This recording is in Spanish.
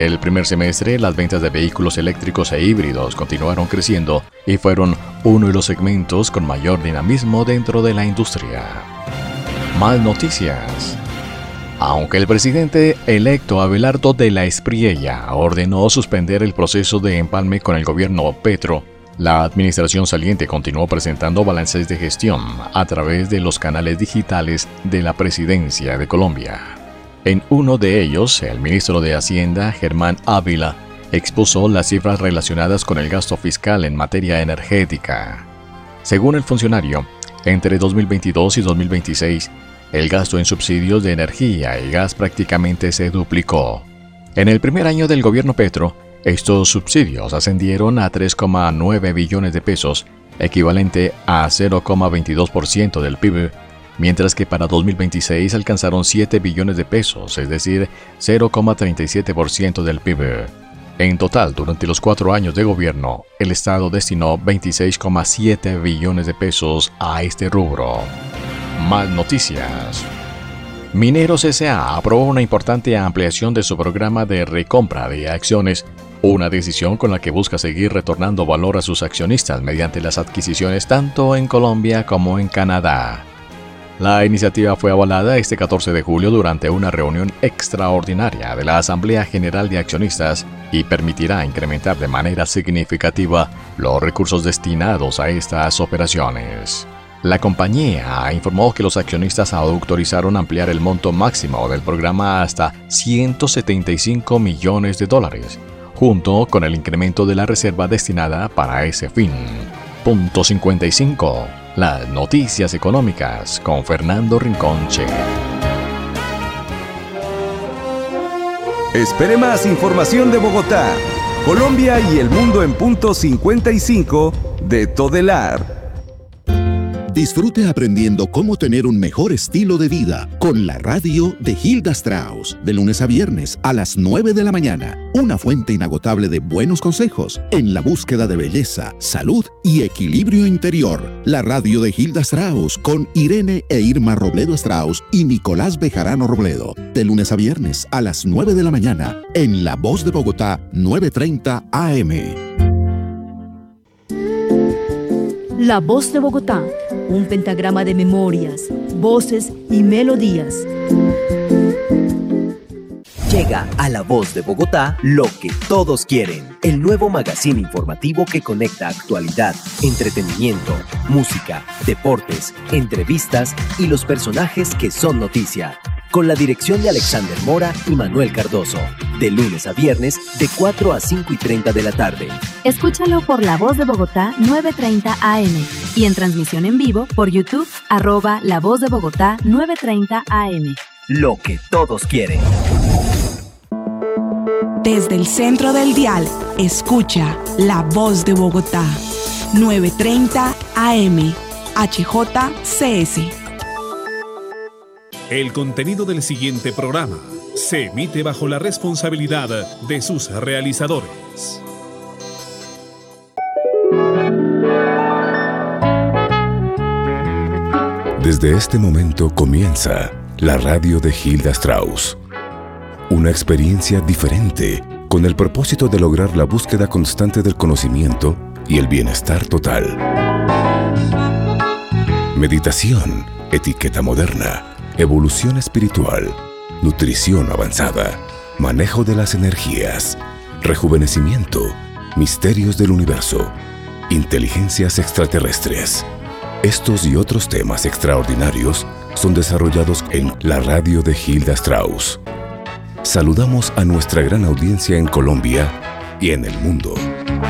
El primer semestre, las ventas de vehículos eléctricos e híbridos continuaron creciendo y fueron uno de los segmentos con mayor dinamismo dentro de la industria. Más noticias. Aunque el presidente electo Abelardo de la Espriella ordenó suspender el proceso de empalme con el gobierno Petro, la administración saliente continuó presentando balances de gestión a través de los canales digitales de la Presidencia de Colombia. En uno de ellos, el ministro de Hacienda, Germán Ávila, expuso las cifras relacionadas con el gasto fiscal en materia energética. Según el funcionario, entre 2022 y 2026, el gasto en subsidios de energía y gas prácticamente se duplicó. En el primer año del gobierno Petro, estos subsidios ascendieron a 3,9 billones de pesos, equivalente a 0,22% del PIB, mientras que para 2026 alcanzaron 7 billones de pesos, es decir, 0,37% del PIB. En total, durante los 4 años de gobierno, el Estado destinó 26,7 billones de pesos a este rubro. Más noticias. Mineros S.A. aprobó una importante ampliación de su programa de recompra de acciones, una decisión con la que busca seguir retornando valor a sus accionistas mediante las adquisiciones tanto en Colombia como en Canadá. La iniciativa fue avalada este 14 de julio durante una reunión extraordinaria de la Asamblea General de Accionistas y permitirá incrementar de manera significativa los recursos destinados a estas operaciones. La compañía informó que los accionistas autorizaron ampliar el monto máximo del programa hasta $175 millones, junto con el incremento de la reserva destinada para ese fin. Punto 55. Las noticias económicas con Fernando Rincón-Che. Espere más información de Bogotá, Colombia y el mundo en punto 55 de Todelar. Disfrute aprendiendo cómo tener un mejor estilo de vida con la radio de Hilda Strauss, de lunes a viernes a las 9 de la mañana. Una fuente inagotable de buenos consejos en la búsqueda de belleza, salud y equilibrio interior. La radio de Hilda Strauss con Irene e Irma Robledo Strauss y Nicolás Bejarano Robledo. De lunes a viernes a las 9 de la mañana en La Voz de Bogotá, 9:30 AM. La Voz de Bogotá, un pentagrama de memorias, voces y melodías. Llega a La Voz de Bogotá lo que todos quieren, el nuevo magazine informativo que conecta actualidad, entretenimiento, música, deportes, entrevistas y los personajes que son noticia. Con la dirección de Alexander Mora y Manuel Cardoso, de lunes a viernes de 4 a 5:30 de la tarde. Escúchalo por La Voz de Bogotá 9:30 AM y en transmisión en vivo por YouTube @La Voz de Bogotá 9:30 AM. Lo que todos quieren. Desde el centro del dial, escucha La Voz de Bogotá 9:30 AM HJCS. El contenido del siguiente programa se emite bajo la responsabilidad de sus realizadores. Desde este momento comienza la radio de Hilda Strauss. Una experiencia diferente con el propósito de lograr la búsqueda constante del conocimiento y el bienestar total. Meditación, etiqueta moderna, evolución espiritual, nutrición avanzada, manejo de las energías, rejuvenecimiento, misterios del universo, inteligencias extraterrestres. Estos y otros temas extraordinarios son desarrollados en la radio de Hilda Strauss. Saludamos a nuestra gran audiencia en Colombia y en el mundo.